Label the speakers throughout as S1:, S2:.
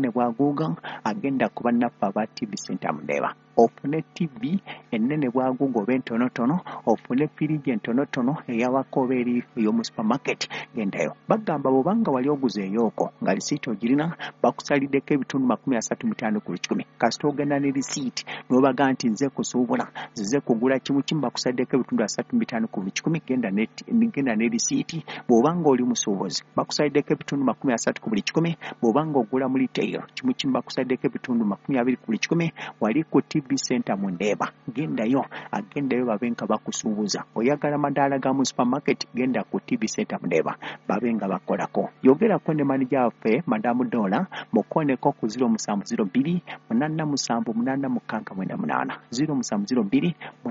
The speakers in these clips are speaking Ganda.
S1: enene bwaguuga agenda kuba naffe aba TV Center Mudeeba. Ofune TV enene bwaguuga oba entonotono, ofune firiji entonotono eyawaka oba eri ey'omu supermarket, gendayo. Bagamba bw'obanga wali oguzeeyooko nga lisiiti ogirina bakusaliddeko ebitundu 35 ku 100. Kasita ogenda ne lisiiti n'obaga nti nze kusuubula nzize kugula kimu bakusaliddeko ebitundu 35 ku 100. Genda ne lisiiti. Bw'obanga oli musuubuzi bakusaliddeko ebitundu 30 ku 100. Bw'obanga ogula mu retail kimu bakusaliddeko ebitundu 20 ku 100. Wali ku TV Center Mudeeba, gendayo agendayo babe nga bakusuubuza. Oyagala madaala ga mu supermarket, genda ku TV Center Mudeeba babe nga bakolako. Yogerako ne manager waffe Madamu Dola mukoneko ku 0702 878 0702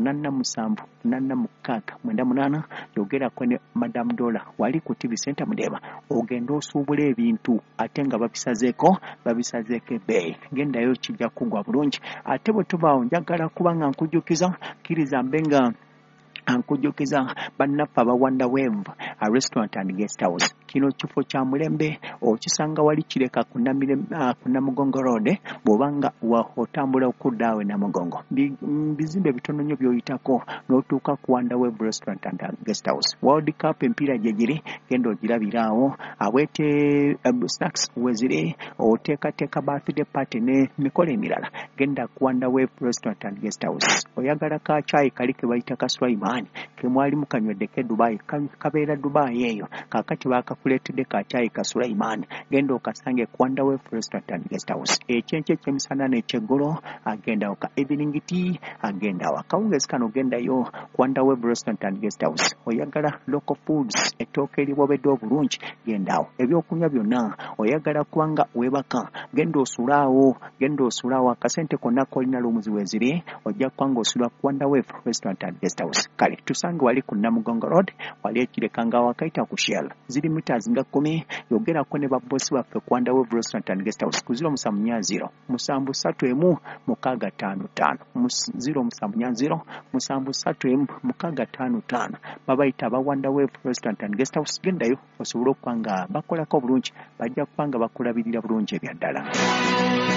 S1: 878 yogerako ne Madamu Dola wali ku TV Center Mudeeba ogenda osuubula ebintu ate nga babisazeeko ebbeeyi. Gendayo kijja kugwa bulungi. Ate bwe tubaawo njagala kuba nga nkujjukiza kkiriza mbe nga ankujjukiza bannaffe aba Wonder Wave Restaurant and Guest House. Kino kifo kya mulembe okisanga wali kireka ku Namugongo Road bw'obanga otambula okuddaawe Namugongo. Bizimbe bitono nnyo by'oyitako n'otuuka ku Wonder Wave Restaurant and Guest House. World Cup empiira gye giri genda ogirabiraawo. Awete snacks weziri oteekateeka birthday party ne mikolo emirala genda ku Wonder Wave Restaurant and Guest House. Oyagala ka chai kali ke bayita ka Sulaiman ke mwali mukanyweddeko Dubai kabeera Dubai eyo kakati bakakuleetedde ka chai ka Sulaiman. Genda okasange ku Wonder Wave Restaurant and Guest House. Ekyenkye ky'emisana n'ekyeggulo agenda oka evening tea agenda wakawungezi kano gendayo ku Wonder Wave Restaurant and Guest House. Oyagala local foods ettooke eribobedde obulungi gendawo. Ebyokunywa byonna oyagala kubanga webaka genda osulaawo akasente konna kolina lumuzi weziri ojja kubanga osula ku Wonder Wave Restaurant and Guest House. Kale tusange wali ku Namugongo Road wali ekirekanga wakaita ku Shell ziri meters nga 10. Yogerako ne babbosi baffe ku Wonder Wave Restaurant and Guest House ku 0740 731 655 0740 731 655 babayita aba Wonder Wave Restaurant and Guest House. Gendayo osobole okubanga bakolako bulungi bajja kubanga bakulabirira bulungi ebyaddala.